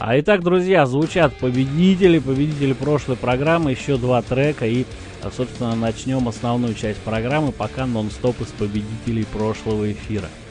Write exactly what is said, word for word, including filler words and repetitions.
А итак, друзья, звучат победители, победители прошлой программы, еще два трека и, собственно, начнем основную часть программы, пока нон-стоп из победителей прошлого эфира.